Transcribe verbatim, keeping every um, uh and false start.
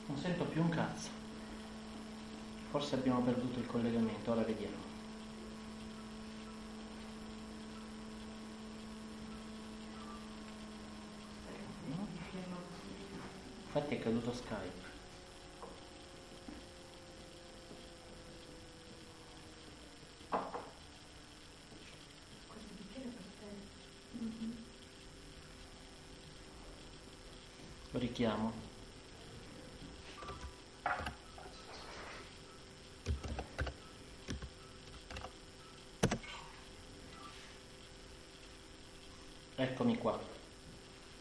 Non sento più un cazzo. Forse abbiamo perduto il collegamento, ora vediamo. No? Infatti è caduto Skype. Lo richiamo. Eccomi qua.